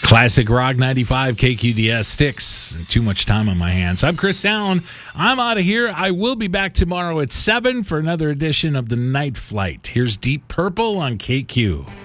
Classic Rock 95 KQDS sticks. Too much time on my hands. I'm Chris Allen. I'm out of here. I will be back tomorrow at 7 for another edition of the Night Flight. Here's Deep Purple on KQ.